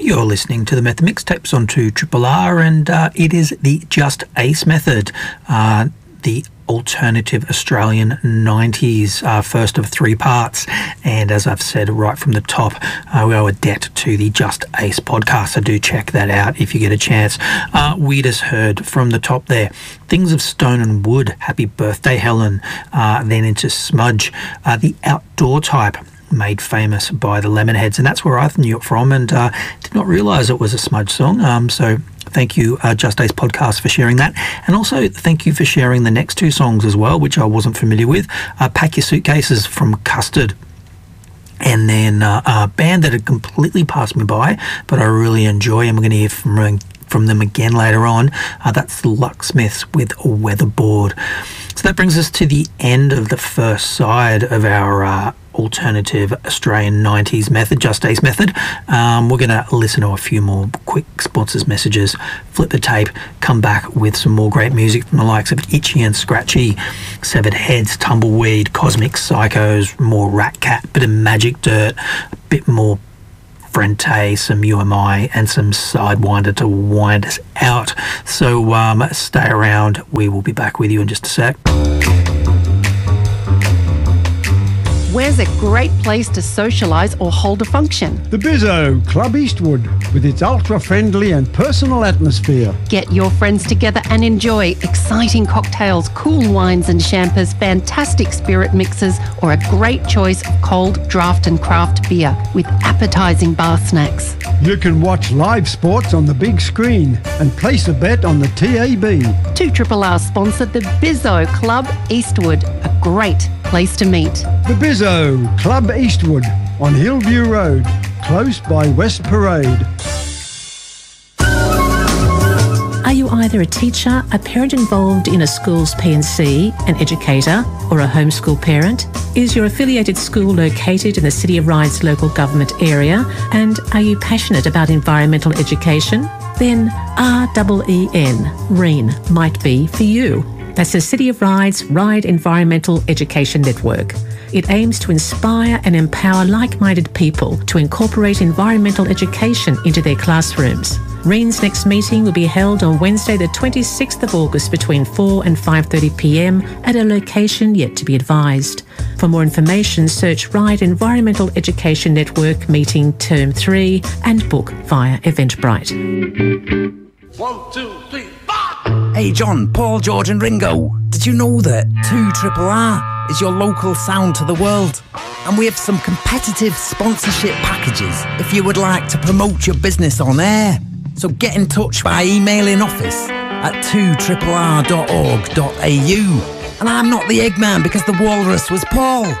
You're listening to the Method Mixtapes on 2RRR, and it is the Just Ace method, the alternative Australian 90s, first of three parts. And as I've said right from the top, we owe a debt to the Just Ace podcast, so do check that out if you get a chance. We just heard from the top there, Things of Stone and Wood, Happy Birthday Helen, then into Smudge, the outdoor type, made famous by the Lemonheads, and that's where I knew it from, and did not realise it was a Smudge song. So thank you, Just Ace Podcast, for sharing that, and also thank you for sharing the next two songs as well, which I wasn't familiar with. Pack Your Suitcases from Custard, and then a band that had completely passed me by, but I really enjoy, and we're going to hear from them again later on. That's the Lucksmiths with Weatherboard. So that brings us to the end of the first side of our alternative Australian 90s method, Just Ace method. We're going to listen to a few more quick sponsors messages, flip the tape, come back with some more great music from the likes of Itchy and Scratchy, Severed Heads, Tumbleweed, Cosmic Psychos, more Rat Cat, bit of Magic Dirt, a bit more Frente, some UMI, and some Sidewinder to wind us out. So stay around. We will be back with you in just a sec. Where's a great place to socialise or hold a function? The Bizzo, Club Eastwood, with its ultra-friendly and personal atmosphere. Get your friends together and enjoy exciting cocktails, cool wines and champers, fantastic spirit mixes, or a great choice of cold draft and craft beer with appetising bar snacks. You can watch live sports on the big screen and place a bet on the TAB. 2RRR sponsored the Bizzo Club Eastwood, a great place to meet. The Bizzo, Club Eastwood, on Hillview Road, close by West Parade. Are you either a teacher, a parent involved in a school's P&C, an educator, or a homeschool parent? Is your affiliated school located in the City of Ryde's local government area? And are you passionate about environmental education? Then REEN might be for you. That's the City of Ryde's Ryde Environmental Education Network. It aims to inspire and empower like-minded people to incorporate environmental education into their classrooms. REEN's next meeting will be held on Wednesday the 26th of August between 4 and 5:30 p.m. at a location yet to be advised. For more information, search Ryde Environmental Education Network Meeting Term 3 and book via Eventbrite. 1, 2, 3, 4! Hey John, Paul, George and Ringo, did you know that 2RRR is your local sound to the world? And we have some competitive sponsorship packages if you would like to promote your business on air. So get in touch by emailing office at 2RRR.org.au. And I'm not the Eggman because the walrus was Paul.